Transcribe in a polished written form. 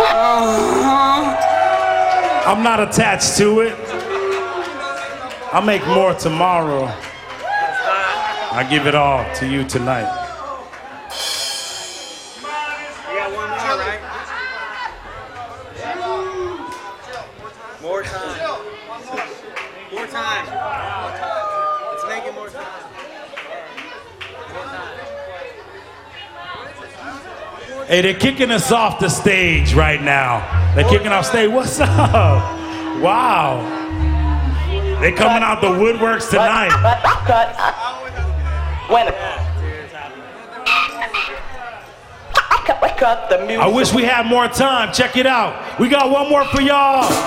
I'm not attached to it. I'll make more tomorrow. I give it all to you tonight. We got one more, right? More time. More time. Let's make it more time. Hey, they're kicking us off the stage right now. They're kicking off stage. What's up? Wow. They're coming out the woodworks tonight. Cut. When? Cut the music. I wish we had more time. Check it out. We got one more for y'all.